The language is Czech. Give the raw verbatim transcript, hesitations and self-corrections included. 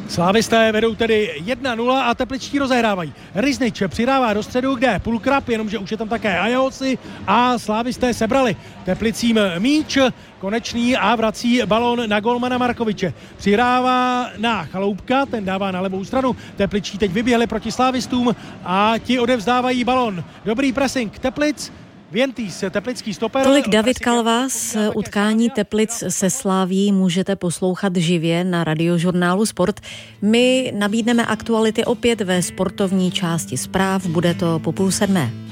Slávisté vedou tedy jedna nula a tepličtí rozehrávají. Riznič přidává do středu, kde Pulkrab, jenomže už je tam také Ajosi a slávisté sebrali Teplicím míč. Konečný a vrací balón na golmana Markoviče. Přihrává na Chaloupka, ten dává na levou stranu. Tepličtí teď vyběhli proti slávistům a ti odevzdávají balón. Dobrý pressing Teplic. Vientýs, teplický stoper. Tolik David Kalvás. Utkání Teplic se Sláví můžete poslouchat živě na Radiožurnálu Sport. My nabídneme aktuality opět ve sportovní části zpráv. Bude to po půl sedmé.